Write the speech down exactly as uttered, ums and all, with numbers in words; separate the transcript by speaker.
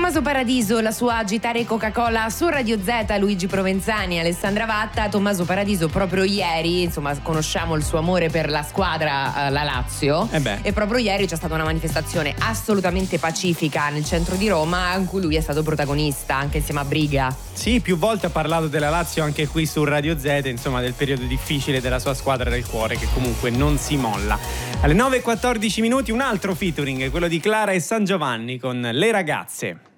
Speaker 1: Tommaso Paradiso, la sua agitare Coca-Cola su Radio Z, Luigi Provenzani, Alessandra Vatta. Tommaso Paradiso proprio ieri, insomma, conosciamo il suo amore per la squadra, la Lazio,
Speaker 2: eh beh.
Speaker 1: e proprio ieri c'è stata una manifestazione assolutamente pacifica nel centro di Roma in cui lui è stato protagonista anche insieme a Briga.
Speaker 2: Sì, più volte ha parlato della Lazio anche qui su Radio Z, insomma, del periodo difficile della sua squadra del cuore, che comunque non si molla. Alle nove e quattordici minuti un altro featuring, quello di Clara e San Giovanni con Le Ragazze.